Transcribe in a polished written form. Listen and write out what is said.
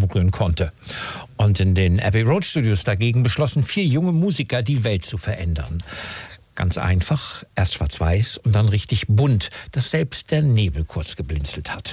berühren konnte. Und in den Abbey Road Studios dagegen beschlossen 4 junge Musiker, die Welt zu verändern. Ganz einfach, erst schwarz-weiß und dann richtig bunt, dass selbst der Nebel kurz geblinzelt hat.